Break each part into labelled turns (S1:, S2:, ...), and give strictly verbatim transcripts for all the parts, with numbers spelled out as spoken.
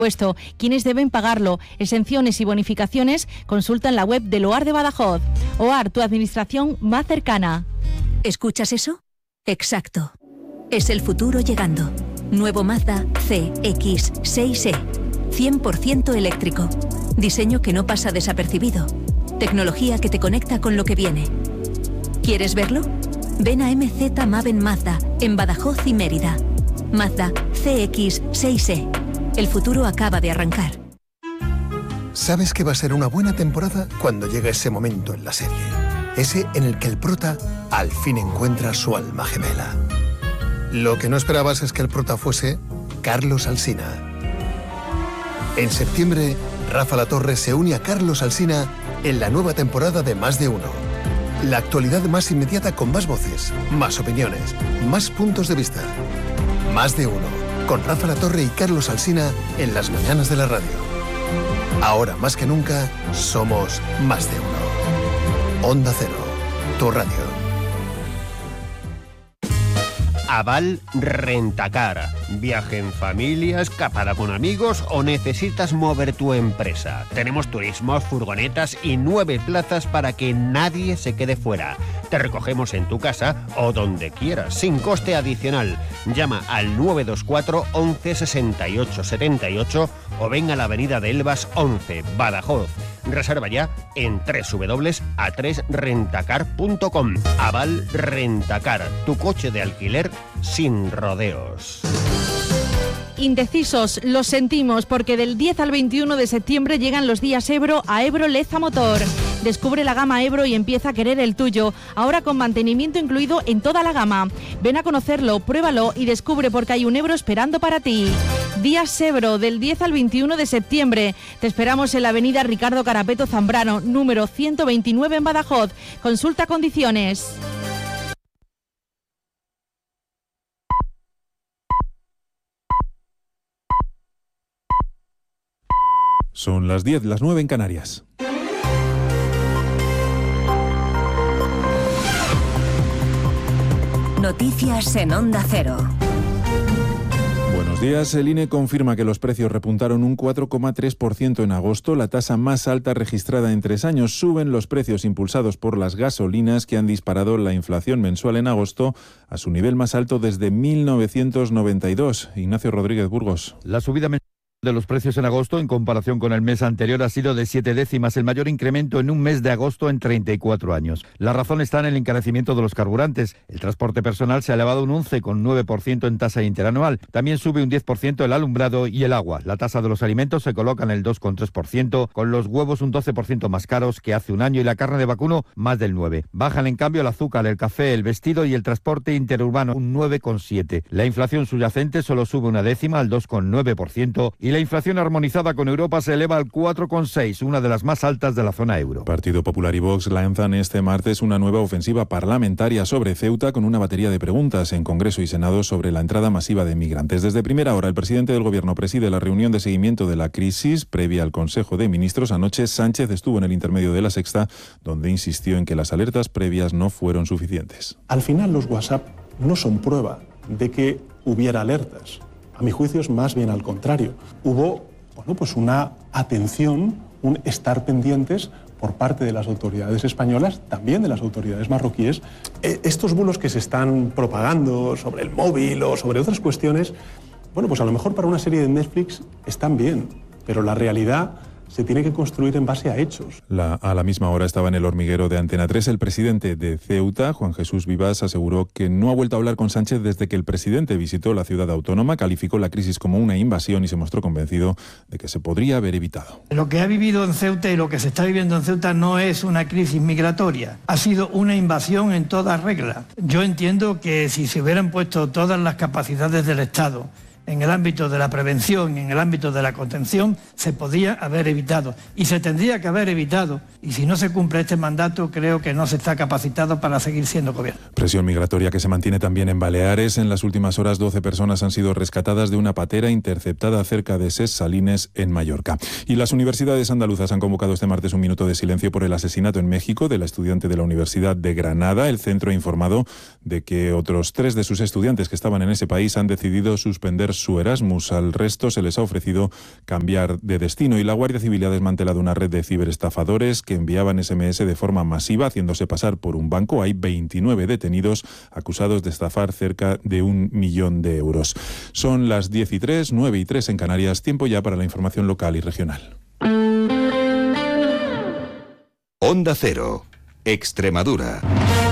S1: Puesto, ¿quiénes deben pagarlo? Exenciones y bonificaciones, consulta en la web del O A R de Badajoz. O A R, tu administración más cercana.
S2: ¿Escuchas eso? Exacto. Es el futuro llegando. Nuevo Mazda C X seis E. cien por ciento eléctrico. Diseño que no pasa desapercibido. Tecnología que te conecta con lo que viene. ¿Quieres verlo? Ven a M Z Maven Mazda, en Badajoz y Mérida. Mazda C X seis E. El futuro acaba de arrancar.
S3: Sabes que va a ser una buena temporada cuando llega ese momento en la serie. Ese en el que el prota al fin encuentra su alma gemela. Lo que no esperabas es que el prota fuese Carlos Alsina. En septiembre, Rafa Latorre se une a Carlos Alsina en la nueva temporada de Más de Uno. La actualidad más inmediata con más voces, más opiniones, más puntos de vista. Más de Uno, con Rafa Latorre y Carlos Alsina en las mañanas de la radio. Ahora más que nunca, somos Más de Uno. Onda Cero, tu radio.
S4: Aval Rentacar. Viaje en familia, escapada con amigos o necesitas mover tu empresa. Tenemos turismos, furgonetas y nueve plazas para que nadie se quede fuera. Te recogemos en tu casa o donde quieras, sin coste adicional. Llama al nueve dos cuatro once sesenta y ocho setenta y ocho o ven a la avenida de Elvas once, Badajoz. Reserva ya en doble u doble u doble u punto a tres rentacar punto com. Aval Rentacar, tu coche de alquiler sin rodeos.
S1: Indecisos, lo sentimos, porque del diez al veintiuno de septiembre llegan los días Ebro a Ebro Leza Motor. Descubre la gama Ebro y empieza a querer el tuyo, ahora con mantenimiento incluido en toda la gama. Ven a conocerlo, pruébalo y descubre porque hay un Ebro esperando para ti. Días Ebro, del diez al veintiuno de septiembre. Te esperamos en la avenida Ricardo Carapeto Zambrano, número ciento veintinueve en Badajoz. Consulta condiciones.
S5: Son las diez, las nueve en Canarias.
S2: Noticias en Onda Cero.
S5: Buenos días. El I N E confirma que los precios repuntaron un cuatro coma tres por ciento en agosto, la tasa más alta registrada en tres años. Suben los precios impulsados por las gasolinas, que han disparado la inflación mensual en agosto a su nivel más alto desde mil novecientos noventa y dos. Ignacio Rodríguez Burgos.
S6: La subida mensual de los precios en agosto, en comparación con el mes anterior, ha sido de siete décimas, el mayor incremento en un mes de agosto en treinta y cuatro años. La razón está en el encarecimiento de los carburantes. El transporte personal se ha elevado un once coma nueve por ciento en tasa interanual. También sube un diez por ciento el alumbrado y el agua. La tasa de los alimentos se coloca en el dos coma tres por ciento, con los huevos un doce por ciento más caros que hace un año y la carne de vacuno más del nueve por ciento. Bajan en cambio el azúcar, el café, el vestido y el transporte interurbano un nueve coma siete por ciento. La inflación subyacente solo sube una décima al dos coma nueve por ciento y la inflación armonizada con Europa se eleva al cuatro coma seis por ciento, una de las más altas de la zona euro.
S5: Partido Popular y Vox lanzan este martes una nueva ofensiva parlamentaria sobre Ceuta con una batería de preguntas en Congreso y Senado sobre la entrada masiva de migrantes. Desde primera hora, el presidente del Gobierno preside la reunión de seguimiento de la crisis previa al Consejo de Ministros. Anoche, Sánchez estuvo en el intermedio de La Sexta, donde insistió en que las alertas previas no fueron suficientes.
S7: Al final, los WhatsApp no son prueba de que hubiera alertas. A mi juicio es más bien al contrario. Hubo, bueno, pues una atención, un estar pendientes por parte de las autoridades españolas, también de las autoridades marroquíes. Eh, estos bulos que se están propagando sobre el móvil o sobre otras cuestiones, bueno, pues a lo mejor para una serie de Netflix están bien, pero la realidad se tiene que construir en base a hechos.
S5: La, a la misma hora estaba en el hormiguero de Antena tres. El presidente de Ceuta, Juan Jesús Vivas, aseguró que no ha vuelto a hablar con Sánchez desde que el presidente visitó la ciudad autónoma, calificó la crisis como una invasión y se mostró convencido de que se podría haber evitado.
S8: Lo que ha vivido en Ceuta y lo que se está viviendo en Ceuta no es una crisis migratoria, ha sido una invasión en toda regla. Yo entiendo que si se hubieran puesto todas las capacidades del Estado en el ámbito de la prevención y en el ámbito de la contención, se podía haber evitado y se tendría que haber evitado, y si no se cumple este mandato creo que no se está capacitado para seguir siendo gobierno.
S5: Presión migratoria que se mantiene también en Baleares. En las últimas horas doce personas han sido rescatadas de una patera interceptada cerca de Ses Salines, en Mallorca. Y las universidades andaluzas han convocado este martes un minuto de silencio por el asesinato en México de la estudiante de la Universidad de Granada. El centro ha informado de que otros tres de sus estudiantes que estaban en ese país han decidido suspender su Erasmus. Al resto se les ha ofrecido cambiar de destino y la Guardia Civil ha desmantelado una red de ciberestafadores que enviaban ese eme ese de forma masiva haciéndose pasar por un banco. Hay veintinueve detenidos acusados de estafar cerca de un millón de euros. Son las diez y tres, nueve y tres en Canarias. Tiempo ya para la información local y regional.
S9: Onda Cero, Extremadura.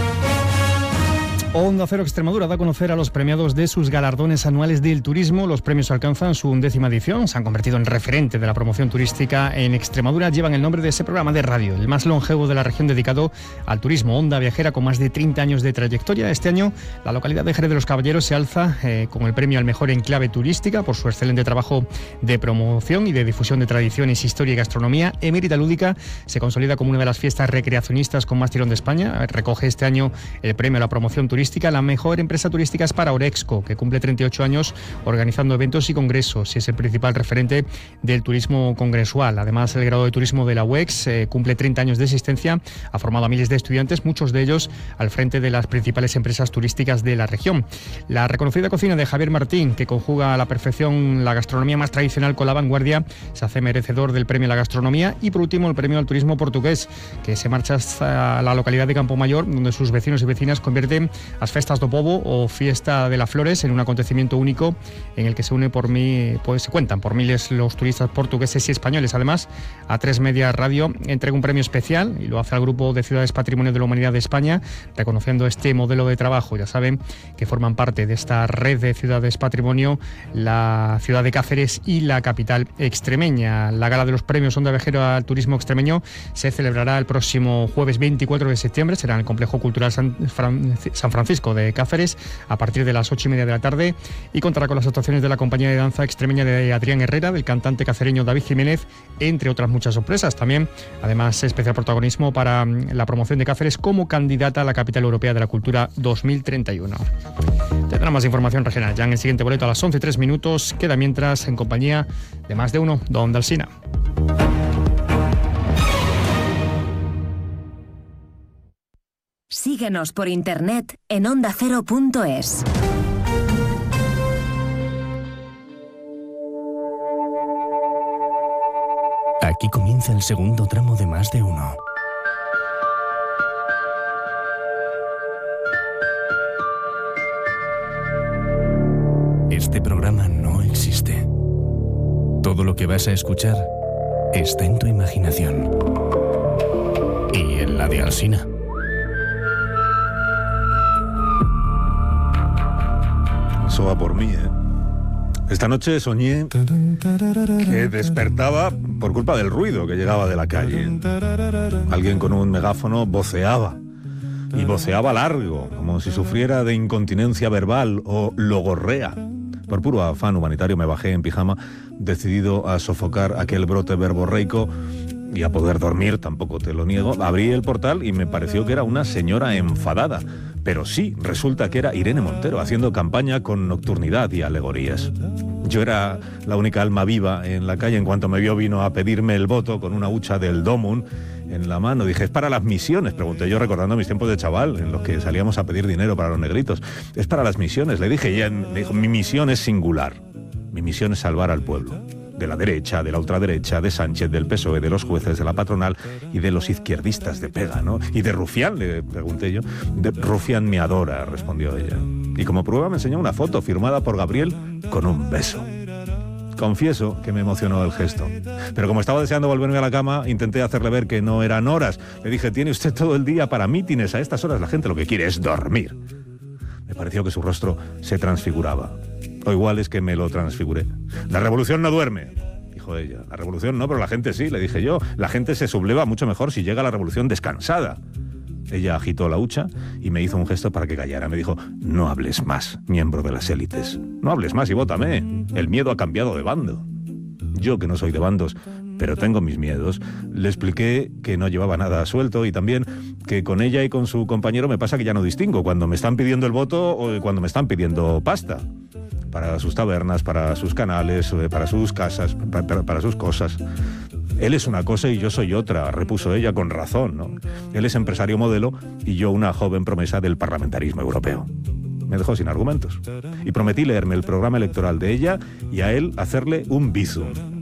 S10: Onda Cero Extremadura da a conocer a los premiados de sus galardones anuales del turismo. Los premios alcanzan su undécima edición, se han convertido en referente de la promoción turística en Extremadura. Llevan el nombre de ese programa de radio, el más longevo de la región dedicado al turismo. Onda Viajera, con más de treinta años de trayectoria. Este año la localidad de Jerez de los Caballeros se alza eh, con el premio al mejor enclave turística por su excelente trabajo de promoción y de difusión de tradiciones, historia y gastronomía. Emérita Lúdica se consolida como una de las fiestas recreacionistas con más tirón de España. Recoge este año el premio a la promoción turística. La mejor empresa turística es para Orexco, que cumple treinta y ocho años organizando eventos y congresos y es el principal referente del turismo congresual. Además, el grado de turismo de la U E X eh, cumple treinta años de existencia, ha formado a miles de estudiantes, muchos de ellos al frente de las principales empresas turísticas de la región. La reconocida cocina de Javier Martín, que conjuga a la perfección la gastronomía más tradicional con la vanguardia, se hace merecedor del premio a la gastronomía. Y por último, el premio al turismo portugués, que se marcha hasta la localidad de Campomayor, donde sus vecinos y vecinas convierten las Festas do Povo o Fiesta de las Flores en un acontecimiento único en el que se une por mí, pues se cuentan por miles los turistas portugueses y españoles. Además, A tres Media Radio entrega un premio especial y lo hace al Grupo de Ciudades Patrimonio de la Humanidad de España, reconociendo este modelo de trabajo. Ya saben que forman parte de esta red de ciudades patrimonio la ciudad de Cáceres y la capital extremeña. La gala de los premios Onda Viajera al turismo extremeño se celebrará el próximo jueves veinticuatro de septiembre, será en el Complejo Cultural San, Fran, San Francisco de Cáceres a partir de las ocho y media de la tarde, y contará con las actuaciones de la compañía de danza extremeña de Adrián Herrera, del cantante cacereño David Jiménez, entre otras muchas sorpresas. También, además, especial protagonismo para la promoción de Cáceres como candidata a la Capital Europea de la Cultura dos mil treinta y uno. Tendrá más información regional ya en el siguiente boleto a las once y tres minutos. Queda mientras en compañía de Más de Uno, Don Dalsina.
S2: Síguenos por internet en onda cero punto es.
S11: Aquí comienza el segundo tramo de Más de Uno. Este programa no existe. Todo lo que vas a escuchar está en tu imaginación y en la de Alsina.
S12: Eso va por mí, ¿eh? Esta noche soñé que despertaba por culpa del ruido que llegaba de la calle. Alguien con un megáfono voceaba, y voceaba largo, como si sufriera de incontinencia verbal o logorrea. Por puro afán humanitario me bajé en pijama, decidido a sofocar aquel brote verborreico y a poder dormir, tampoco te lo niego. Abrí el portal y me pareció que era una señora enfadada. Pero sí, resulta que era Irene Montero, haciendo campaña con nocturnidad y alegorías. Yo era la única alma viva en la calle. En cuanto me vio, vino a pedirme el voto con una hucha del Domun en la mano. Dije, ¿es para las misiones?, pregunté yo, recordando mis tiempos de chaval, en los que salíamos a pedir dinero para los negritos. Es para las misiones, le dije. Y ella me dijo, mi misión es singular. Mi misión es salvar al pueblo. De la derecha, de la ultraderecha, de Sánchez, del P S O E, de los jueces, de la patronal y de los izquierdistas de pega, ¿no? Y de Rufián, le pregunté yo. De Rufián me adora, respondió ella. Y como prueba me enseñó una foto firmada por Gabriel con un beso. Confieso que me emocionó el gesto. Pero como estaba deseando volverme a la cama, intenté hacerle ver que no eran horas. Le dije, tiene usted todo el día para mítines. A estas horas la gente lo que quiere es dormir. Me pareció que su rostro se transfiguraba. O igual es que me lo transfiguré. La revolución no duerme, dijo ella. La revolución no, pero la gente sí, le dije yo. La gente se subleva mucho mejor si llega a la revolución descansada. Ella agitó la hucha y me hizo un gesto para que callara. Me dijo, no hables más, miembro de las élites. No hables más y vótame. El miedo ha cambiado de bando. Yo, que no soy de bandos, pero tengo mis miedos, le expliqué que no llevaba nada suelto y también que con ella y con su compañero me pasa que ya no distingo cuando me están pidiendo el voto o cuando me están pidiendo pasta. Para sus tabernas, para sus canales, para sus casas, para, para sus cosas. Él es una cosa y yo soy otra, repuso ella con razón, ¿no? Él es empresario modelo y yo una joven promesa del parlamentarismo europeo. me dejó sin argumentos. Y prometí leerme el programa electoral de ella y a él hacerle un bizum.